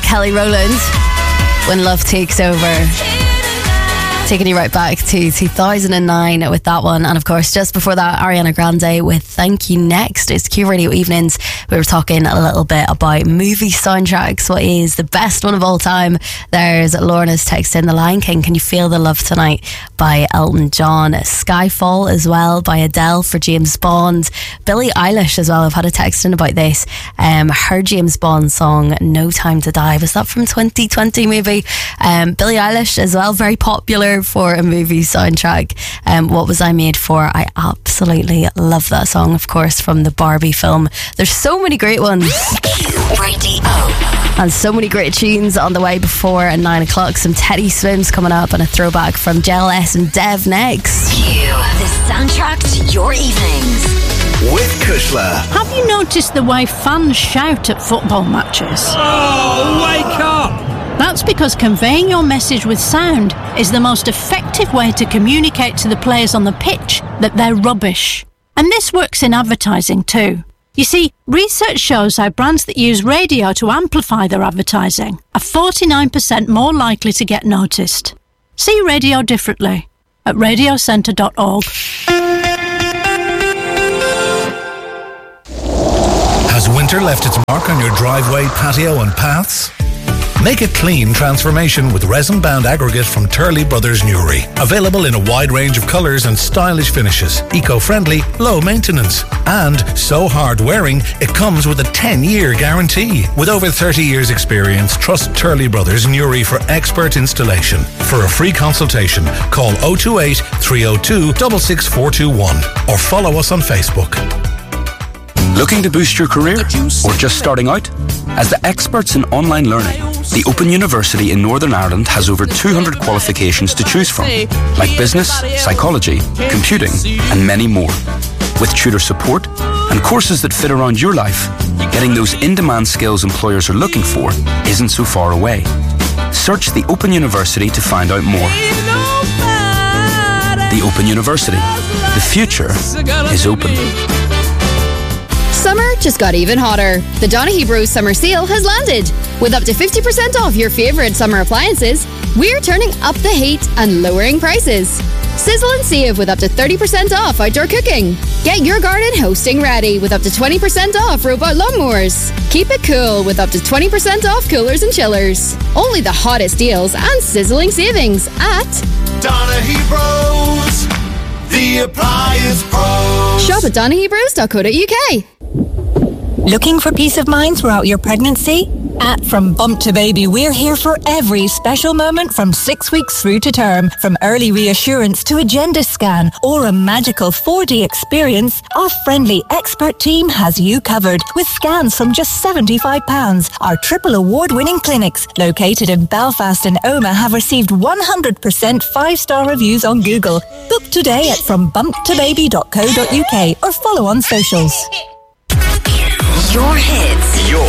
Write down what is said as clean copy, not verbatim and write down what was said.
Kelly Rowland, When Love Takes Over. Taking you right back to 2009 with that one. And of course, just before that, Ariana Grande with Thank You Next. It's Q Radio Evenings. We were talking a little bit about movie soundtracks. What is the best one of all time? There's Lorna's text in The Lion King, Can You Feel the Love Tonight by Elton John. Skyfall as well by Adele for James Bond. Billie Eilish as well. I've had a text in about this. Her James Bond song, No Time to Die. Was that from 2020 maybe? Billie Eilish as well, very popular for a movie soundtrack. What Was I Made For? I absolutely love that song, of course, from the Barbie film. There's so many great ones. And so many great tunes on the way before 9 o'clock. Some Teddy Swims coming up and a throwback from JLS and Dev next. The soundtrack to your evenings. With Kushla. Have you noticed the way fans shout at football matches? Oh, wake up! That's because conveying your message with sound is the most effective way to communicate to the players on the pitch that they're rubbish. And this works in advertising too. You see, research shows how brands that use radio to amplify their advertising are 49% more likely to get noticed. See radio differently at radiocentre.org. Has winter left its mark on your driveway, patio and paths? Make a clean transformation with resin-bound aggregate from Turley Brothers Newry. Available in a wide range of colours and stylish finishes. Eco-friendly, low maintenance. And so hard-wearing, it comes with a 10-year guarantee. With over 30 years' experience, trust Turley Brothers Newry for expert installation. For a free consultation, call 028 302 66421 or follow us on Facebook. Looking to boost your career? Or just starting out? As the experts in online learning, the Open University in Northern Ireland has over 200 qualifications to choose from, like business, psychology, computing, and many more. With tutor support and courses that fit around your life, getting those in-demand skills employers are looking for isn't so far away. Search the Open University to find out more. The Open University. The future is open. Summer just got even hotter. The Donaghy Bros Summer Sale has landed. With up to 50% off your favourite summer appliances, we're turning up the heat and lowering prices. Sizzle and save with up to 30% off outdoor cooking. Get your garden hosting ready with up to 20% off robot lawnmowers. Keep it cool with up to 20% off coolers and chillers. Only the hottest deals and sizzling savings at Donaghy Bros, the appliance pros. Shop at DonaghyBros.co.uk. Looking for peace of mind throughout your pregnancy? At From Bump to Baby, we're here for every special moment from 6 weeks through to term. From early reassurance to a gender scan or a magical 4D experience, our friendly expert team has you covered with scans from just £75. Our triple award-winning clinics, located in Belfast and Omagh, have received 100% 5-star reviews on Google. Book today at frombumptobaby.co.uk or follow on socials. Your hits.